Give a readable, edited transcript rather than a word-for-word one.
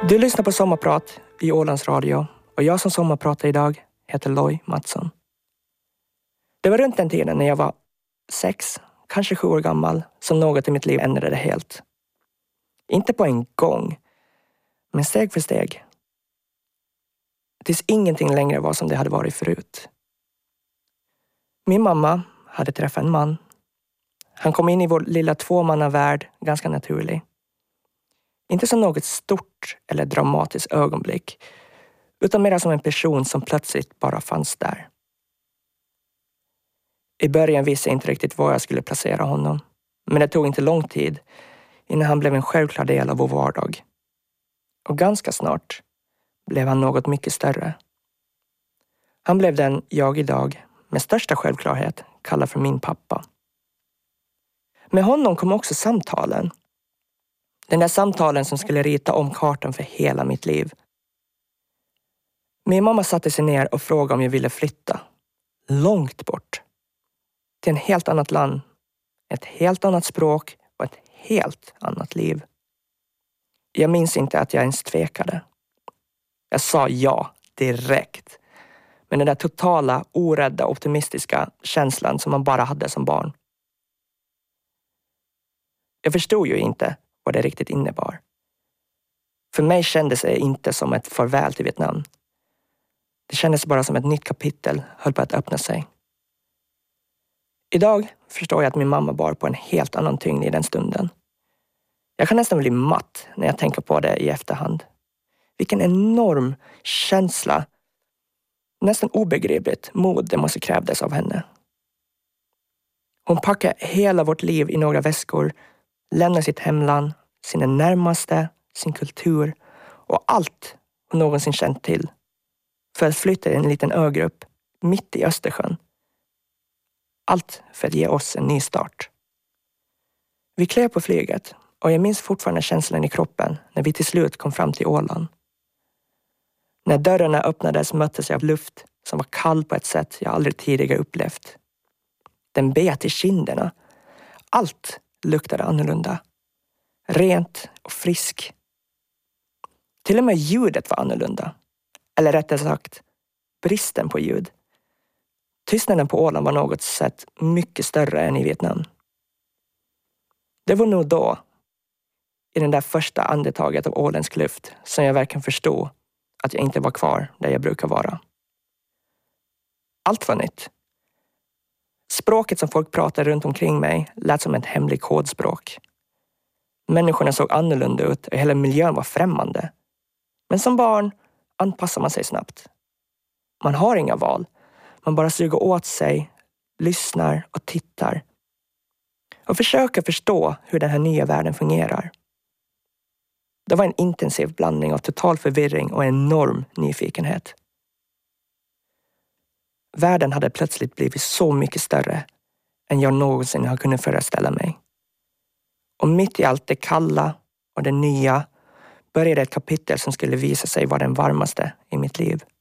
Du lyssnar på Sommarprat i Ålands Radio och jag som sommarpratar idag heter Loj Mattsson. Det var runt den tiden när jag var 6, kanske 7 år gammal som något i mitt liv ändrade helt. Inte på en gång, men steg för steg. Tills ingenting längre var som det hade varit förut. Min mamma hade träffat en man. Han kom in i vår lilla 2-mannavärld ganska naturligt. Inte som något stort eller dramatiskt ögonblick, utan mer som en person som plötsligt bara fanns där. I början visste jag inte riktigt var jag skulle placera honom, men det tog inte lång tid innan han blev en självklar del av vår vardag. Och ganska snart blev han något mycket större. Han blev den jag idag med största självklarhet kallar för min pappa. Med honom kom också samtalen. Den där samtalen som skulle rita om kartan för hela mitt liv. Min mamma satte sig ner och frågade om jag ville flytta. Långt bort. Till ett helt annat land. Ett helt annat språk och ett helt annat liv. Jag minns inte att jag ens tvekade. Jag sa ja direkt. Men den där totala, orädda, optimistiska känslan som man bara hade som barn. Jag förstod ju inte vad det riktigt innebar. För mig kändes det inte som ett farväl till Vietnam. Det kändes bara som ett nytt kapitel höll på att öppna sig. Idag förstår jag att min mamma bar på en helt annan tyngd i den stunden. Jag kan nästan bli matt när jag tänker på det i efterhand. Vilken enorm känsla, nästan obegripligt mod det måste krävdes av henne. Hon packade hela vårt liv i några väskor, lämnade sitt hemland, sina närmaste, sin kultur och allt hon någonsin känt till för att flytta en liten ögrupp mitt i Östersjön. Allt för att ge oss en ny start. Vi klev på flyget och jag minns fortfarande känslan i kroppen när vi till slut kom fram till Åland. När dörrarna öppnades möttes jag av luft som var kall på ett sätt jag aldrig tidigare upplevt. Den bet i kinderna. Allt luktade annorlunda. Rent och frisk. Till och med ljudet var annorlunda. Eller rättare sagt, bristen på ljud. Tystnaden på Åland var något sätt mycket större än i Vietnam. Det var nog då, i den där första andetaget av åländsk luft, som jag verkligen förstod att jag inte var kvar där jag brukar vara. Allt var nytt. Språket som folk pratade runt omkring mig lät som ett hemligt kodspråk. Människorna såg annorlunda ut och hela miljön var främmande. Men som barn anpassar man sig snabbt. Man har inga val. Man bara suger åt sig, lyssnar och tittar. Och försöker förstå hur den här nya världen fungerar. Det var en intensiv blandning av total förvirring och enorm nyfikenhet. Världen hade plötsligt blivit så mycket större än jag någonsin har kunnat föreställa mig. Och mitt i allt det kalla och det nya började ett kapitel som skulle visa sig vara den varmaste i mitt liv.